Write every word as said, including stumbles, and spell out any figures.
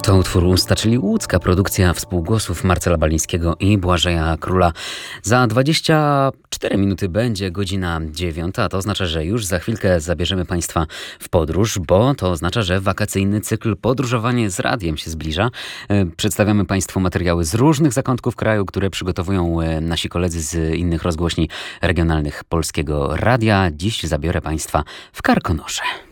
To utwór Usta, czyli łódzka produkcja współgłosów Marcela Balińskiego i Błażeja Króla. Za dwadzieścia cztery minuty będzie godzina dziewiąta, a to oznacza, że już za chwilkę zabierzemy Państwa w podróż, bo to oznacza, że wakacyjny cykl Podróżowanie z radiem się zbliża. Przedstawiamy Państwu materiały z różnych zakątków kraju, które przygotowują nasi koledzy z innych rozgłośni regionalnych Polskiego Radia. Dziś zabiorę Państwa w Karkonosze.